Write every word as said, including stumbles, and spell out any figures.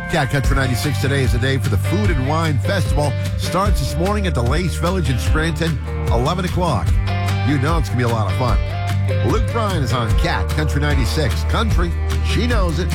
Cat Country ninety-six today is the day for the Food and Wine Festival. Starts this morning at the Lace Village in Scranton, eleven o'clock. You know it's going to be a lot of fun. Luke Bryan is on Cat Country ninety-six. Country, she knows it.